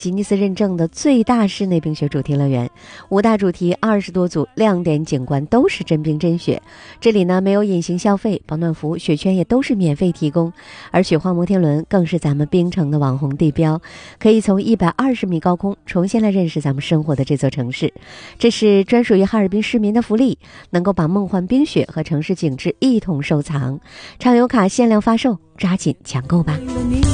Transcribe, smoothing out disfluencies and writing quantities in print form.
吉尼斯认证的最大室内冰雪主题乐园，5大主题20多组亮点景观都是真冰真雪。这里呢没有隐形消费，保暖服、雪圈也都是免费提供。而雪花摩天轮更是咱们冰城的网红地标，可以从120米高空重新来认识咱们生活的这座城市。这是专属于哈尔滨市民的福利，能够把梦幻冰雪和城市景致一同收藏。畅游卡限量发售，抓紧抢购吧。